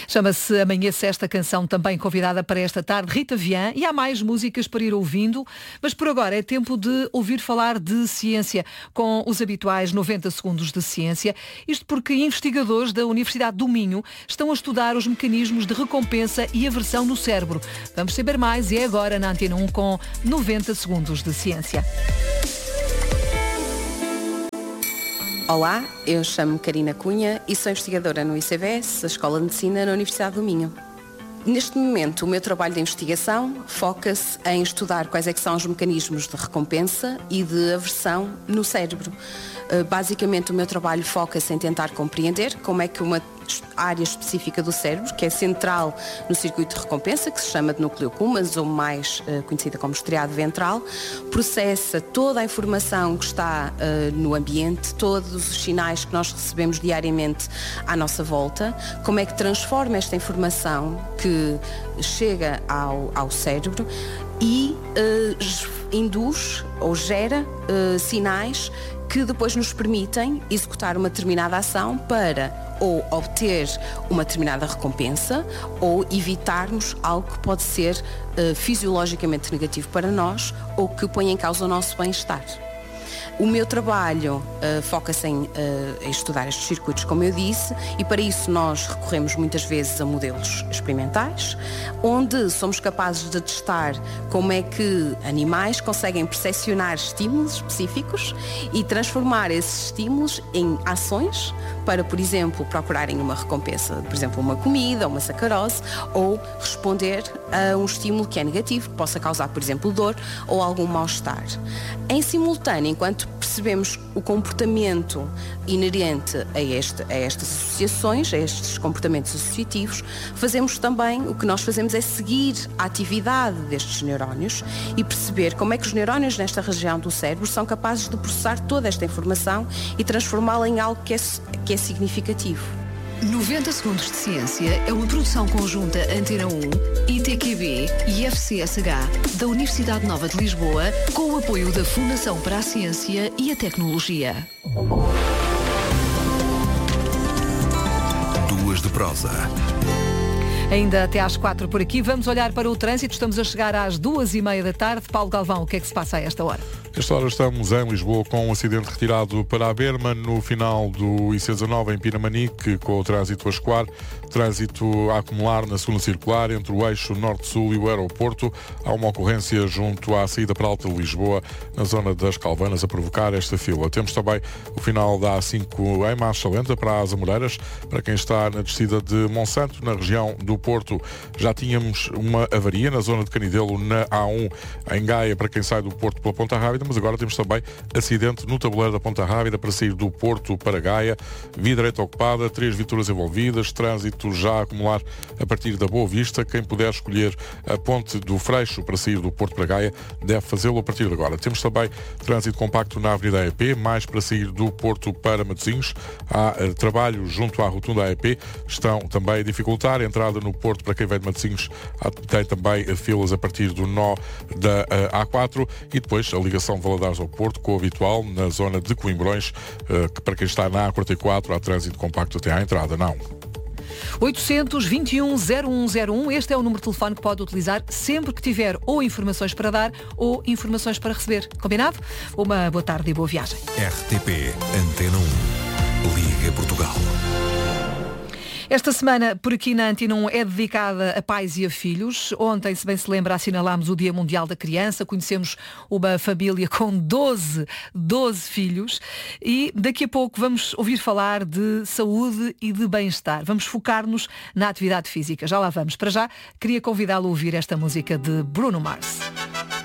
Chama-se Amanhece esta canção, também convidada para esta tarde, Rita Vian, e há mais músicas para ir ouvindo, mas por agora é tempo de ouvir falar de ciência, com os habituais 90 segundos de ciência, isto porque investigadores da Universidade do Minho estão a estudar os mecanismos de recompensa e aversão no cérebro. Vamos saber mais e é agora na Antena 1 com 90 segundos de ciência. Olá, eu chamo-me Karina Cunha e sou investigadora no ICVS, a Escola de Medicina na Universidade do Minho. Neste momento, o meu trabalho de investigação foca-se em estudar quais é que são os mecanismos de recompensa e de aversão no cérebro. Basicamente, o meu trabalho foca-se em tentar compreender como é que uma área específica do cérebro, que é central no circuito de recompensa, que se chama de núcleo Cúmans, ou mais conhecida como estriado ventral, processa toda a informação que está no ambiente, todos os sinais que nós recebemos diariamente à nossa volta, como é que transforma esta informação que chega ao cérebro e induz ou gera sinais que depois nos permitem executar uma determinada ação para ou obter uma determinada recompensa ou evitarmos algo que pode ser fisiologicamente negativo para nós ou que põe em causa o nosso bem-estar. O meu trabalho foca-se em estudar estes circuitos, como eu disse, e para isso nós recorremos muitas vezes a modelos experimentais, onde somos capazes de testar como é que animais conseguem percepcionar estímulos específicos e transformar esses estímulos em ações para, por exemplo, procurarem uma recompensa, por exemplo, uma comida, uma sacarose, ou responder a um estímulo que é negativo, que possa causar, por exemplo, dor ou algum mal-estar. Em simultâneo, enquanto percebemos o comportamento inerente a estas associações, a estes comportamentos associativos, fazemos também, o que nós fazemos é seguir a atividade destes neurónios e perceber como é que os neurónios nesta região do cérebro são capazes de processar toda esta informação e transformá-la em algo que é significativo. 90 segundos de ciência é uma produção conjunta Antena 1, ITQB e FCSH da Universidade Nova de Lisboa, com o apoio da Fundação para a Ciência e a Tecnologia. Duas de prosa. Ainda até às 4 por aqui. Vamos olhar para o trânsito. Estamos a chegar às 2h30 da tarde. Paulo Galvão, o que é que se passa a esta hora? Esta hora estamos em Lisboa com um acidente retirado para a Berma no final do IC19 em Pinamanique, com o trânsito a escoar. Trânsito a acumular na segunda circular entre o eixo norte-sul e o aeroporto. Há uma ocorrência junto à saída para Alta de Lisboa, na zona das Calvanas, a provocar esta fila. Temos também o final da A5 em marcha lenta para as Amoreiras, para quem está na descida de Monsanto, na região do Porto. Já tínhamos uma avaria na zona de Canidelo, na A1 em Gaia, para quem sai do Porto pela Ponta Rábida, mas agora temos também acidente no tabuleiro da Ponta Rábida para sair do Porto para Gaia. Via direita ocupada, 3 viaturas envolvidas, trânsito já a acumular a partir da Boa Vista. Quem puder escolher a ponte do Freixo para sair do Porto para Gaia deve fazê-lo a partir de agora. Temos também trânsito compacto na Avenida AEP, mais para sair do Porto para Matosinhos. Há trabalho junto à rotunda AEP, estão também a dificultar a entrada no Porto para quem vem de Matosinhos. Tem também filas a partir do nó da A4 e depois a ligação de Valadares ao Porto, com o habitual na zona de Coimbrões, que para quem está na A44 há trânsito compacto até à entrada, não. 800-21-0101, este é o número de telefone que pode utilizar sempre que tiver ou informações para dar ou informações para receber. Combinado? Uma boa tarde e boa viagem. RTP Antena 1. Liga Portugal. Esta semana, por aqui na Antena 1, é dedicada a pais e a filhos. Ontem, se bem se lembra, assinalámos o Dia Mundial da Criança. Conhecemos uma família com 12 filhos. E daqui a pouco vamos ouvir falar de saúde e de bem-estar. Vamos focar-nos na atividade física. Já lá vamos. Para já, queria convidá-lo a ouvir esta música de Bruno Mars.